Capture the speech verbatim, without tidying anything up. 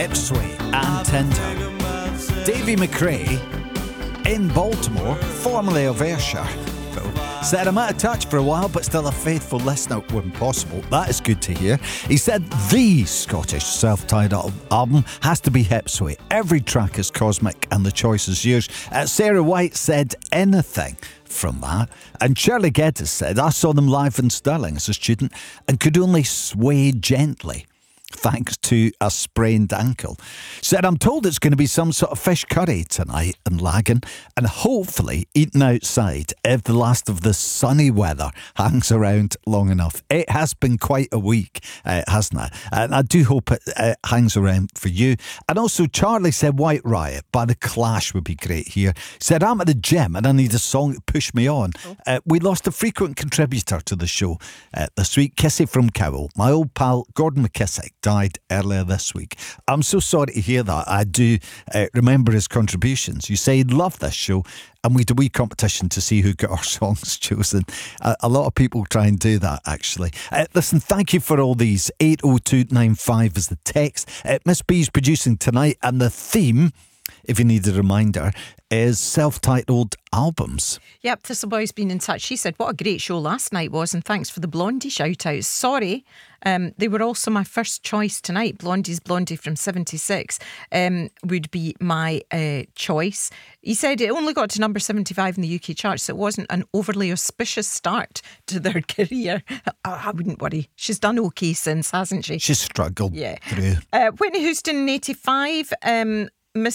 Hipsway and Tinder. Davy McRae in Baltimore, formerly of Ayrshire, said, I'm out of touch for a while, but still a faithful listener when possible. That is good to hear. He said, the Scottish self-titled album has to be Hipsway. Every track is cosmic and the choice is yours. Uh, Sarah White said anything from that. And Shirley Geddes said, I saw them live in Stirling as a student and could only sway gently thanks to a sprained ankle. Said, I'm told it's going to be some sort of fish curry tonight in Lagan and hopefully eaten outside if the last of the sunny weather hangs around long enough. It has been quite a week, uh, hasn't it? And I do hope it uh, hangs around for you. And also Charlie said White Riot by The Clash would be great here. Said, I'm at the gym and I need a song to push me on. Oh. Uh, we lost a frequent contributor to the show uh, this week, Kissy from Cowell. My old pal Gordon McKissick died earlier this week. I'm so sorry to hear that. I do uh, remember his contributions. You say he'd love this show, and we do a wee competition to see who got our songs chosen. A, a lot of people try and do that, actually. Uh, listen, thank you for all these. eight oh two nine five is the text. Uh, Miss B's producing tonight, and the theme, if you need a reminder, is self-titled albums. Yep, Thistleboy's been in touch. She said, what a great show last night was, and thanks for the Blondie shout-outs. Sorry, um, they were also my first choice tonight. Blondie's Blondie from seventy-six um, would be my uh, choice. He said it only got to number seventy-five in the U K charts, so it wasn't an overly auspicious start to their career. I, I wouldn't worry. She's done okay since, hasn't she? She's struggled yeah. through. Uh, Whitney Houston in eighty-five, um,